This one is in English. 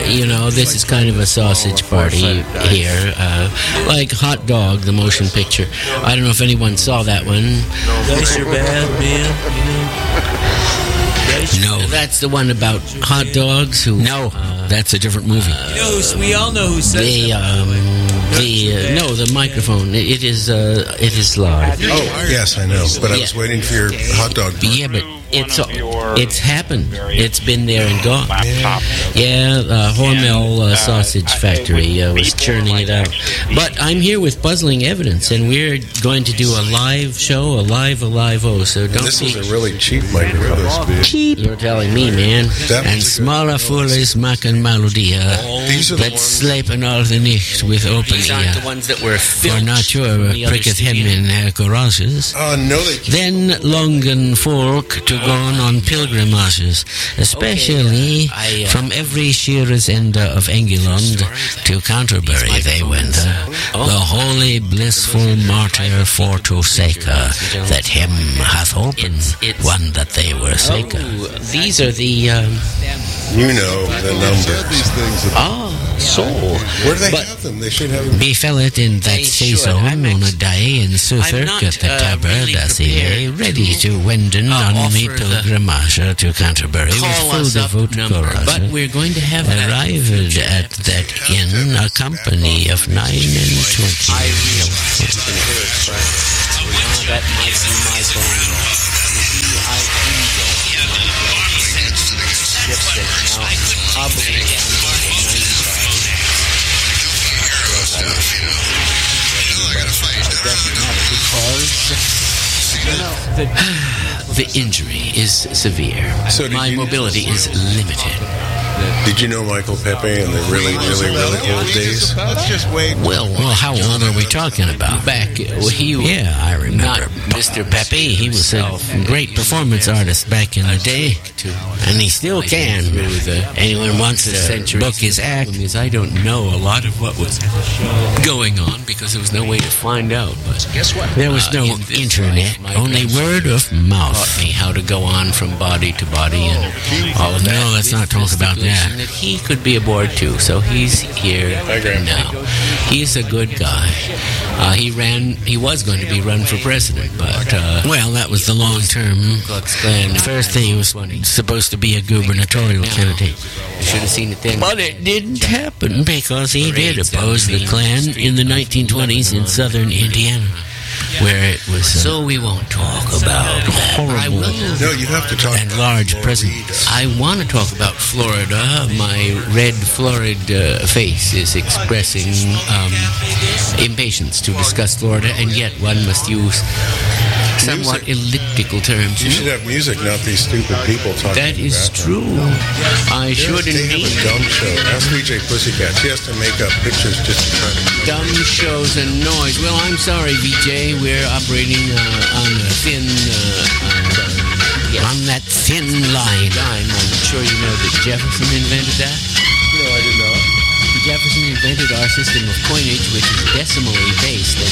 this is kind of a sausage party here. Like Hot Dog, the motion picture. I don't know if anyone saw that one. Dice are bad, man. No. That's the one about hot dogs who... No, that's a different movie. We all know who says the microphone. It is live. Oh, yes, I know. But I was waiting for your hot dog. Yeah, but it's happened. It's been there and gone. Hormel Sausage Factory was churning it out. But I'm here with puzzling evidence, and we're going to do a live show, a live so don't This is a really cheap microphone. Cheap? You're telling me, man. And smaller foolish maken melodia. Let's slepen all the nicht with open ear. The ones that were for nature pricket hem in garages. No, they can't. Then longen folk to go on pilgrimages, especially from every sheerest end of England to Canterbury they went. The holy blissful martyr for to saker that him hath opened, one that they were saker. These are the You know the numbers. So where do they have them? They should have them. Befell it in that season on a day in Southwark at the Tabard this year, ready to wenden on me pilgrimage to Canterbury with full devout courage. But we're going to have arrived at that inn a company of 9 and 20. That might be my phone. The injury is severe. So my mobility is limited. Did you know Michael Pepe in the really, really, really old days? Let's just wait. Well, how old are we talking about? I remember. Not Mr. Pepe. He was a great performance artist back in the day, and he still can. Anyone wants to book his act? I don't know a lot of what was going on because there was no way to find out. But guess what? There was no internet, only word of mouth. Taught me how to go on from body to body and all of that. No, let's not talk about that. That he could be aboard too, so he's here now. He's a good guy. He was going to be run for president, but that was the long term. First he was supposed to be a gubernatorial candidate. Should have seen it then. But it didn't happen because he did oppose the Klan in the 1920s in southern Indiana, where it was. So we won't talk about horrible. No, you have to talk and large presence. I want to talk about Florida. My red florid face is expressing impatience to discuss Florida, and yet one must use somewhat elliptical terms. You should have music, not these stupid people talking. That is true. I should indeed. They have a dumb show. Ask VJ Pussycat. She has to make up pictures just to try to... Dumb shows and noise. Well, I'm sorry, VJ. We're operating on a thin... on that thin line. I'm sure you know that Jefferson invented that. No, I did not. Jefferson invented our system of coinage, which is decimally based.